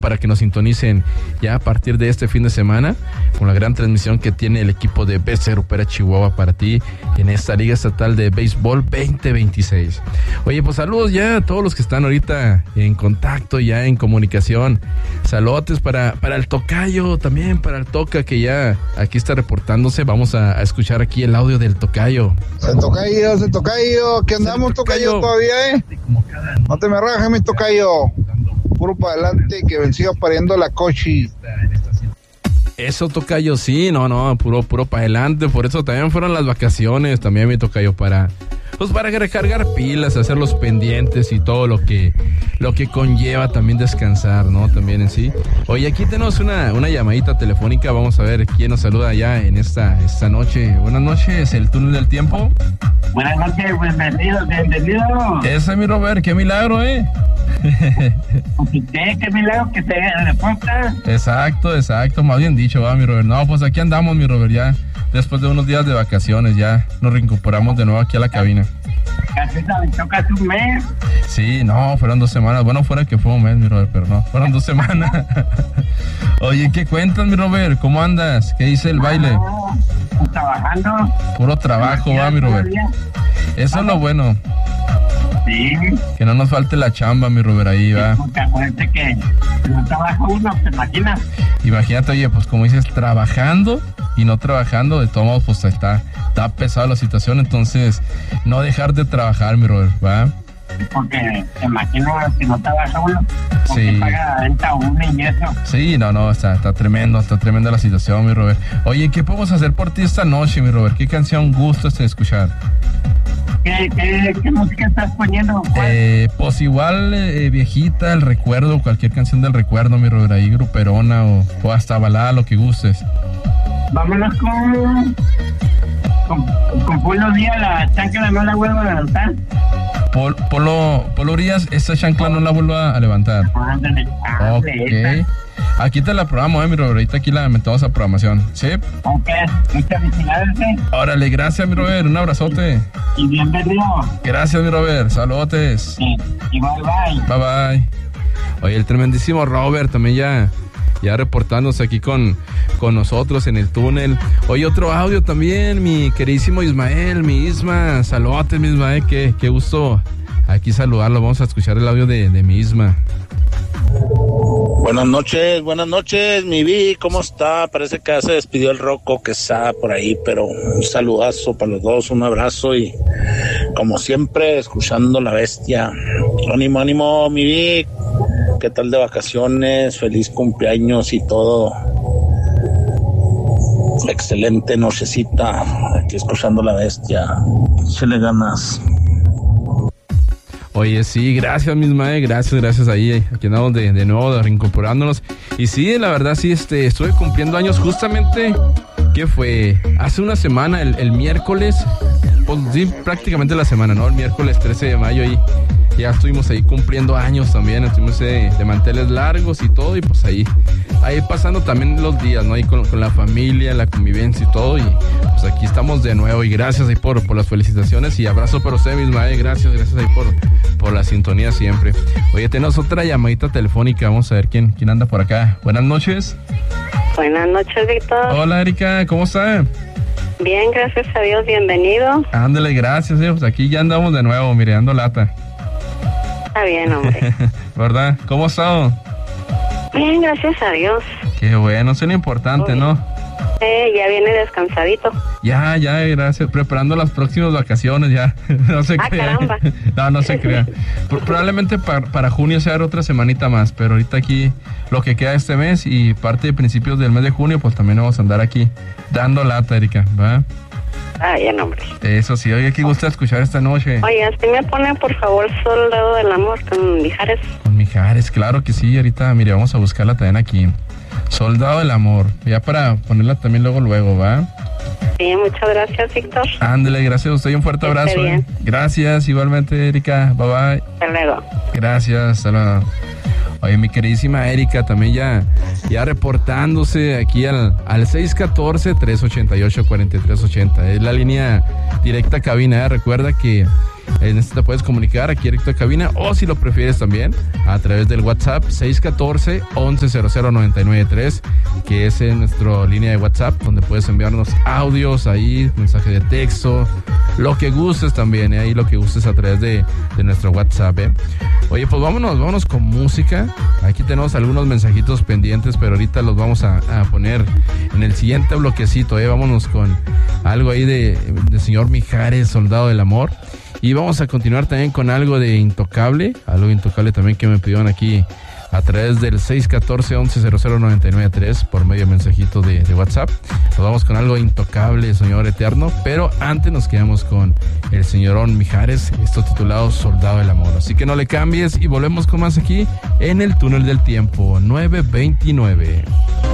para que nos sintonicen ya a partir de este fin de semana con la gran transmisión que tiene el equipo de BC Grupera Chihuahua para ti en esta Liga Estatal de Béisbol 2026. Oye, pues saludos ya a todos los que están ahorita en contacto, ya en comunicación. Saludos para el tocayo, también para el toca que ya aquí está reportándose. Vamos a escuchar aquí el audio del tocayo. Se tocayo, aquí andamos tocayo todavía, No te me rajes, mi tocayo. Puro para adelante, que siga pariendo la cochi. Eso, tocayo, sí, no, puro para adelante. Por eso también fueron las vacaciones, también mi tocayo, para recargar pilas, hacer los pendientes y todo lo que conlleva también descansar, ¿no? También en sí. Oye, aquí tenemos una llamadita telefónica. Vamos a ver quién nos saluda ya en esta noche. Buenas noches, el túnel del tiempo. Buenas noches, bienvenido. Ese es mi Robert, qué milagro, ¿eh? Qué milagro que te reporta. Exacto, más bien dicho, va, mi Robert. No, pues aquí andamos, mi Robert, ya después de unos días de vacaciones, ya nos reincorporamos de nuevo aquí a la cabina. Casi te toca un mes. Sí, no, fueron 2 semanas. Bueno, fuera que fue un mes, mi Robert, pero no, fueron 2 semanas. Oye, ¿qué cuentas, mi Robert? ¿Cómo andas? ¿Qué dice el baile? Trabajando. Puro trabajo, va, mi Robert. Eso es lo bueno. Sí. Que no nos falte la chamba, mi Robert, ahí va. Acuérdate que no trabaja uno, ¿te imaginas? Imagínate, oye, pues como dices, trabajando y no trabajando, de todos modos, pues está pesada la situación, entonces no dejar de trabajar, mi Robert, ¿va? Porque te imagino que no trabaja uno, porque sí. Paga la renta uno y eso. Sí, no, está tremenda la situación, mi Robert. Oye, ¿qué podemos hacer por ti esta noche, mi Robert? ¿Qué canción gustas de escuchar? ¿Qué música estás poniendo? Pues igual viejita, el recuerdo, cualquier canción del recuerdo, mi Robert, ahí gruperona o hasta balada, lo que gustes. Vámonos con Polo Díaz, la chancla no la vuelvo a levantar. Polo Urias, esa chancla no la vuelvo a levantar. Ok. Aquí te la programo, mi Robert. Ahorita aquí la metemos a programación. ¿Sí? Ok. Muchas felicidades. Órale, gracias, mi Robert. Un abrazote. Y bienvenido. Gracias, mi Robert. Saludotes. Sí. Y bye. Oye, el tremendísimo Robert también ya reportándose aquí con nosotros en el túnel. Oye, otro audio también, mi queridísimo Ismael, mi Isma. Saludotes, mi Ismael. Qué gusto aquí saludarlo. Vamos a escuchar el audio de mi Isma. Buenas noches, mi Vi, ¿cómo está? Parece que ya se despidió el Rocco que está por ahí, pero un saludazo para los dos, un abrazo y como siempre, escuchando la bestia. Ánimo, mi Vi, ¿qué tal de vacaciones? Feliz cumpleaños y todo. Excelente nochecita, aquí escuchando la bestia. Échale ganas. Oye, sí, gracias, misma, gracias ahí, aquí andamos de nuevo reincorporándonos. Y sí, la verdad, sí, estuve cumpliendo años justamente, ¿qué fue? Hace una semana, el miércoles, pues sí, prácticamente la semana, ¿no? El miércoles 13 de mayo ahí, ya estuvimos ahí cumpliendo años también, estuvimos de manteles largos y todo, y pues ahí pasando también los días, ¿no? Ahí con la familia, la convivencia y todo, y pues aquí estamos de nuevo, y gracias ahí por las felicitaciones, y abrazo para usted misma, gracias ahí por la sintonía siempre. Oye, tenemos otra llamadita telefónica, vamos a ver quién anda por acá. Buenas noches. Buenas noches, Víctor. Hola, Erika, ¿cómo está? Bien, gracias a Dios, bienvenido. Ándale, gracias, pues aquí ya andamos de nuevo, mire, dando lata. Está bien, hombre. ¿Verdad? ¿Cómo ha estado? Bien, gracias a Dios. Qué bueno, eso es lo importante, ¿no? Ya viene descansadito. Ya, gracias. Preparando las próximas vacaciones, ya. No se crea. Caramba. No se crea. Probablemente para junio sea otra semanita más, pero ahorita aquí lo que queda este mes y parte de principios del mes de junio, pues también vamos a andar aquí dando lata, Erika, ¿va? Ya, hombre. Eso sí, oye, qué gusta escuchar esta noche. Oye, me pone por favor Soldado del Amor con Mijares. Con Mijares, claro que sí. Ahorita, mire, vamos a buscarla también aquí. Soldado del Amor, ya para ponerla también luego, ¿va? Sí, muchas gracias, Víctor. Ándale, gracias a usted y un fuerte abrazo. Gracias, igualmente, Erika. Bye. Hasta luego. Gracias, hasta luego. Oye, mi queridísima Erika, también ya reportándose aquí al 614-388-4380. Es la línea directa cabina, Recuerda que En este te puedes comunicar aquí directo a cabina, o si lo prefieres también a través del WhatsApp 614-1100-993, que es en nuestra línea de WhatsApp, donde puedes enviarnos audios ahí, mensaje de texto, lo que gustes también, ahí lo que gustes a través de nuestro WhatsApp. Oye, pues vámonos con música. Aquí tenemos algunos mensajitos pendientes, pero ahorita los vamos a poner en el siguiente bloquecito. Vámonos con algo ahí de señor Mijares, Soldado del Amor. Y vamos a continuar también con algo de Intocable, también que me pidieron aquí a través del 614-1100-993 por medio de mensajitos de WhatsApp. Nos vamos con algo Intocable, Señor Eterno, pero antes nos quedamos con el señorón Mijares, esto titulado Soldado del Amor. Así que no le cambies y volvemos con más aquí en el Túnel del Tiempo 929.